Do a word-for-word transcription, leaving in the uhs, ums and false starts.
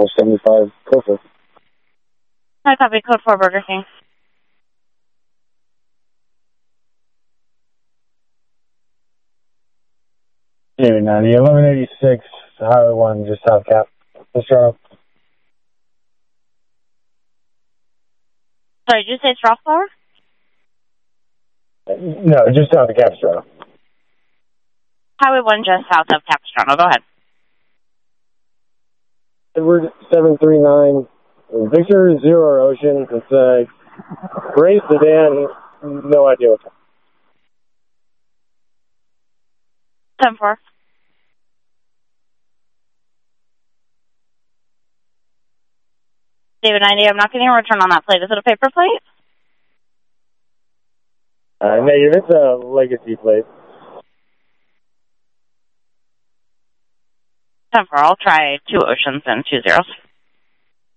seventy-five, code four. I copy code four, Burger King. David ninety, eleven eighty-six, Highway one, just south Cap. Pastrano. Sorry, did you say Strathflower? No, just south of Capistrano. Highway one, just south of Capistrano. Go ahead. Edward seven three nine, Victor Zero Ocean. It's a gray sedan. No idea what's ten four. David ninety, I'm not getting a return on that plate. Is it a paper plate? Uh, negative, it's a legacy plate. ten four, I'll try two oceans and two zeros.